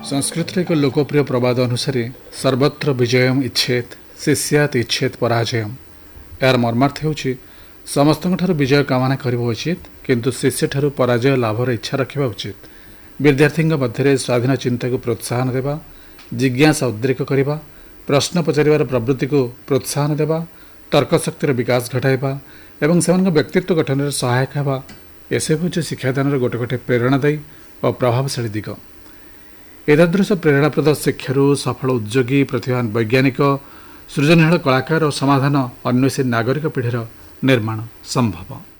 संस्कृत एक लोकप्रिय प्रवाद अनुसार सर्वत्र विजयम इच्छेत शिष्यात इच्छेत पराजयम। यार मर्मार्थ होउछि समस्त विजय कामना करबो उचित किंतु शिष्य ठारू पराजय लाभर इच्छा रखा उचित। विद्यार्थी मध्य स्वाधीन चिंता को प्रोत्साहन देवा, जिज्ञासा उद्रेक करने, प्रश्न पचार प्रवृत्ति को प्रोत्साहन देवा, तर्कशक्तिर विकास घटाइबा एवं से व्यक्तित्व गठन में सहायक होगा। एसबू शिक्षादान गोटे गोटे प्रेरणादायी और प्रभावशाली दिग। एतादृश प्रेरणाप्रद शिक्षारू सफल उद्योगी, प्रतिभान वैज्ञानिक, सृजनशील कलाकार और समाधान अन्वेषी नागरिक पीढ़ीर निर्माण संभव।